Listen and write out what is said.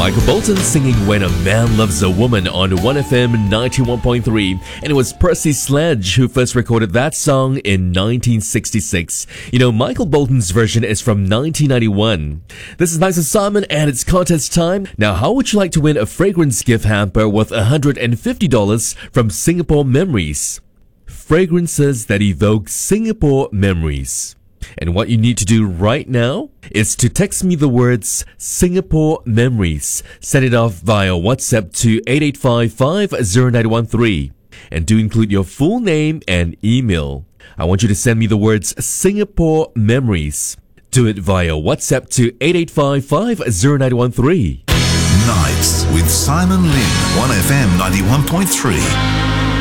Michael Bolton singing When a Man Loves a Woman on 1FM 91.3. And it was Percy Sledge who first recorded that song in 1966. You know, Michael Bolton's version is from 1991. This is Nice and Simon, and it's contest time. Now, how would you like to win a fragrance gift hamper worth $150 from Singapore Memories? Fragrances that evoke Singapore memories. And what you need to do right now is to text me the words Singapore Memories. Send it off via WhatsApp to 8855-0913. And do include your full name and email. I want you to send me the words Singapore Memories. Do it via WhatsApp to 8855-0913. Nights with Simon Lin, 1FM 91.3.